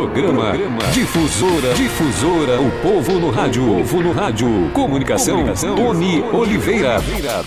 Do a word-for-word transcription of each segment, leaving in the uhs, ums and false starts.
Programa, Programa Difusora, Difusora, o povo no rádio, o povo no rádio. Comunicação, Comunicação Tony Oliveira.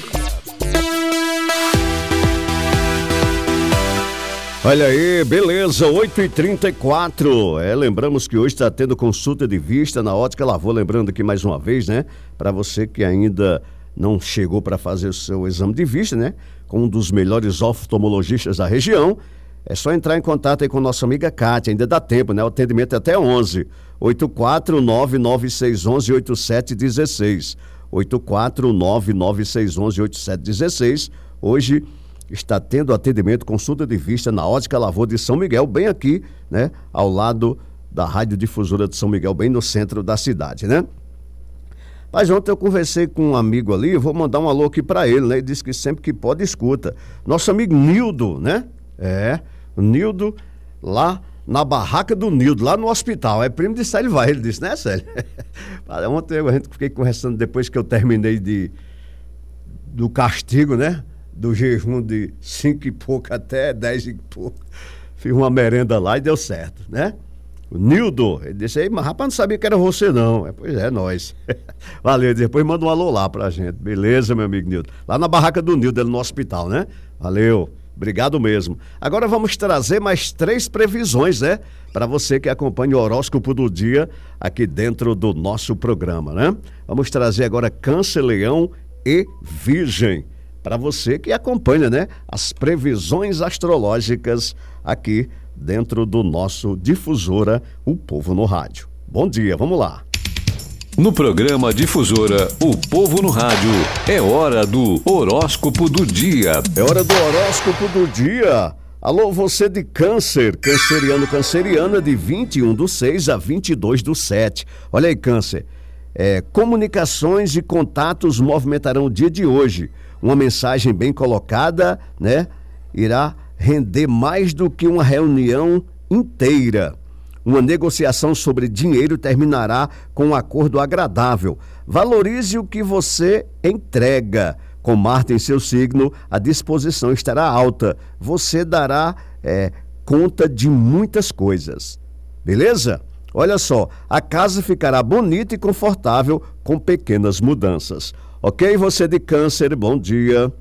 Olha aí, beleza, oito e trinta e quatro. É, lembramos que hoje está tendo consulta de vista na Ótica Lavô. Lembrando aqui mais uma vez, né? Para você que ainda não chegou para fazer o seu exame de vista, né? Com um dos melhores oftalmologistas da região. É só entrar em contato aí com nossa amiga Kátia, ainda dá tempo, né? O atendimento é até onze. oito quatro nove nove seis um um oito sete um seis. oito quatro nove nove seis um um oito sete um seis. Hoje está tendo atendimento, consulta de vista na Ótica Lavô de São Miguel, bem aqui, né? Ao lado da Rádio Difusora de São Miguel, bem no centro da cidade, né? Mas ontem eu conversei com um amigo ali, vou mandar um alô aqui para ele, né? Ele disse que sempre que pode escuta. Nosso amigo Nildo, né? É, o Nildo lá na barraca do Nildo, lá no hospital. É primo de Célio Vai, ele disse, né, Célio? Ontem a gente fiquei conversando depois que eu terminei de, do castigo, né? Do jejum de cinco e pouco até dez e pouco. Fiz uma merenda lá e deu certo, né? O Nildo, ele disse aí, mas rapaz, não sabia que era você não. É, pois é, nós. Valeu, depois manda um alô lá pra gente. Beleza, meu amigo Nildo? Lá na barraca do Nildo, ele no hospital, né? Valeu, obrigado mesmo. Agora vamos trazer mais três previsões, né? Para você que acompanha o horóscopo do dia aqui dentro do nosso programa, né? Vamos trazer agora Câncer, Leão e Virgem. Para você que acompanha, né, as previsões astrológicas aqui dentro do nosso Difusora, o Povo no Rádio. Bom dia, vamos lá. No programa Difusora, o Povo no Rádio, é hora do horóscopo do dia. É hora do horóscopo do dia. Alô, você de Câncer, canceriano, canceriana, de vinte e um do seis a vinte e dois do sete. Olha aí, Câncer, é, comunicações e contatos movimentarão o dia de hoje. Uma mensagem bem colocada, né, irá render mais do que uma reunião inteira. Uma negociação sobre dinheiro terminará com um acordo agradável. Valorize o que você entrega. Com Marte em seu signo, a disposição estará alta. Você dará é, conta de muitas coisas. Beleza? Olha só, a casa ficará bonita e confortável com pequenas mudanças. Ok, você de Câncer, bom dia.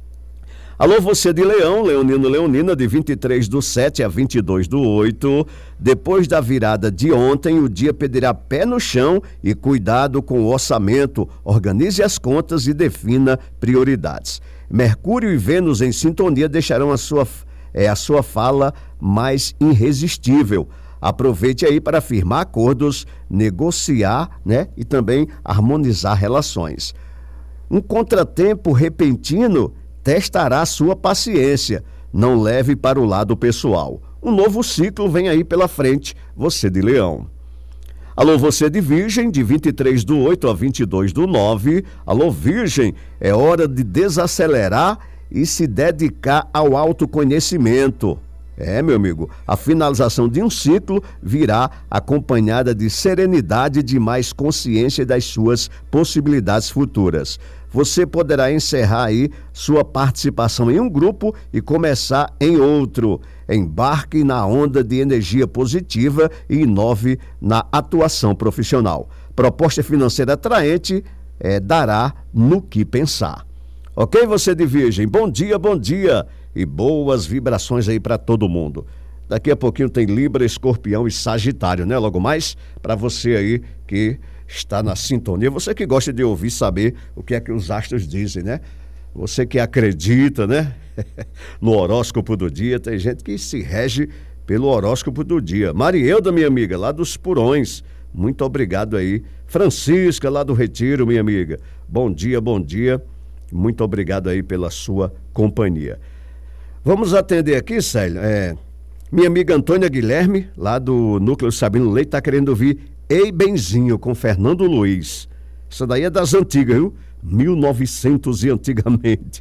Alô, você de Leão, Leonino, Leonina, de vinte e três do sete a vinte e dois do oito. Depois da virada de ontem, o dia pedirá pé no chão e cuidado com o orçamento. Organize as contas e defina prioridades. Mercúrio e Vênus em sintonia deixarão a sua, é, a sua fala mais irresistível. Aproveite aí para firmar acordos, negociar, né, e também harmonizar relações. Um contratempo repentino testará sua paciência. Não leve para o lado pessoal. Um novo ciclo vem aí pela frente, você de Leão. Alô, você de Virgem, de vinte e três do oito a vinte e dois do nove. Alô, Virgem, é hora de desacelerar e se dedicar ao autoconhecimento. É, meu amigo, a finalização de um ciclo virá acompanhada de serenidade e de mais consciência das suas possibilidades futuras. Você poderá encerrar aí sua participação em um grupo e começar em outro. Embarque na onda de energia positiva e inove na atuação profissional. Proposta financeira atraente é, dará no que pensar. Ok, você de Virgem? Bom dia, bom dia. E boas vibrações aí para todo mundo. Daqui a pouquinho tem Libra, Escorpião e Sagitário, né? Logo mais, para você aí que está na sintonia, você que gosta de ouvir, saber o que é que os astros dizem, né? Você que acredita, né? No horóscopo do dia, tem gente que se rege pelo horóscopo do dia. Marielda, minha amiga, lá dos Purões, muito obrigado aí. Francisca, lá do Retiro, minha amiga, bom dia, bom dia. Muito obrigado aí pela sua companhia. Vamos atender aqui, Célio. É, minha amiga Antônia Guilherme, lá do Núcleo Sabino Leite, está querendo ouvir Ei Benzinho, com Fernando Luiz. Isso daí é das antigas, viu? mil e novecentos e antigamente.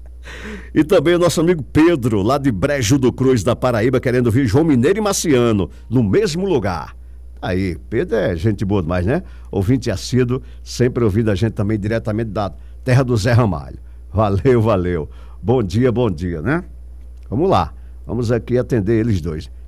E também o nosso amigo Pedro, lá de Brejo do Cruz, da Paraíba, querendo ouvir João Mineiro e Marciano, no mesmo lugar. Aí, Pedro é gente boa demais, né? Ouvinte assíduo, sempre ouvindo a gente também diretamente da terra do Zé Ramalho. Valeu, valeu. Bom dia, bom dia, né? Vamos lá, vamos aqui atender eles dois.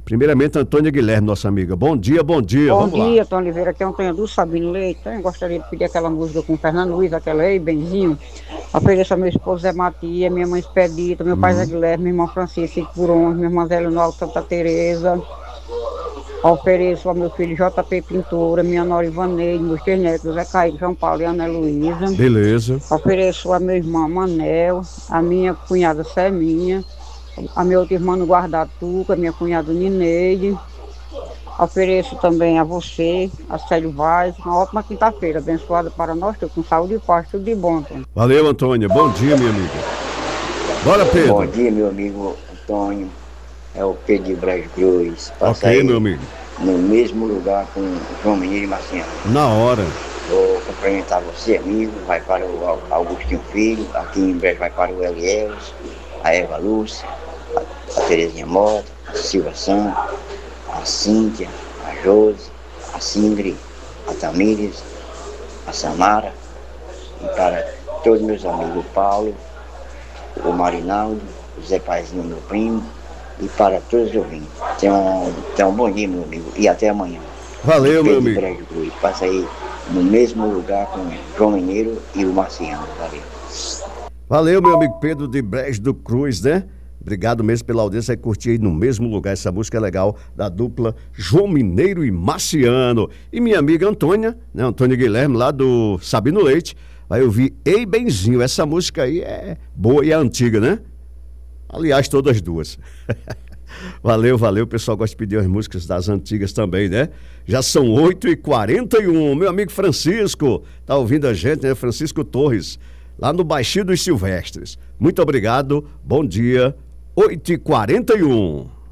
Primeiramente, Antônia Guilherme, nossa amiga. Bom dia, bom dia, Bom vamos lá. dia, Tom Oliveira, aqui é Antônia do Sabino Leite. Eu gostaria de pedir aquela música com o Fernando Luiz, aquela Ei, Benzinho. Ofereço a meu esposo Zé Matia, minha mãe Expedita, meu pai Zé Guilherme, minha irmã Francisca Burões, minha irmã Zé Leonel Santa Teresa. Ofereço ao meu filho J P Pintura, minha nora Ivaneide, meus três netos, Zé Caíque, João Paulo e Ana Luísa. Beleza. Ofereço a meu irmão Manel, a minha cunhada Seminha, a minha outra irmã no Guardatuca, a minha cunhada Nineide. Ofereço também a você, a Célio Vaz, uma ótima quinta-feira, abençoada para nós, com saúde e paz, tudo de bom, Antônio. Valeu, Antônia. Bom dia, minha amiga. Bora, Pedro. Bom dia, meu amigo Antônio. É o Pedro de Brejo Cruz. Passa Ok, aí meu amigo. no mesmo lugar com o João Mineiro e Marciano. Na hora. Vou cumprimentar você, amigo. Vai para o Augustinho Filho. Aqui em breve vai para o Elieus, a Eva Lúcia, a, a Terezinha Mota, a Silva Santos, a Cíntia, a Josi, a Sindri, a Tamires, a Samara. E para todos meus amigos, o Paulo, o Marinaldo, o Zé Paizinho, meu primo. E para todos os ouvintes. Tenha um, tenha um bom dia, meu amigo. E até amanhã. Valeu, meu amigo. Brejo Cruz. Passa aí no mesmo lugar com o João Mineiro e o Marciano. Valeu. Valeu, meu amigo Pedro de Brejo do Cruz, né? Obrigado mesmo pela audiência e curtir aí no mesmo lugar. Essa música é legal, da dupla João Mineiro e Marciano. E minha amiga Antônia, né? Antônia Guilherme, lá do Sabino Leite, vai ouvir Ei Benzinho. Essa música aí é boa e é antiga, né? Aliás, todas duas. Valeu, valeu. O pessoal gosta de pedir as músicas das antigas também, né? Já são oito e quarenta e um. Meu amigo Francisco tá ouvindo a gente, né? Francisco Torres, lá no Baixio dos Silvestres. Muito obrigado. Bom dia. oito e quarenta e um.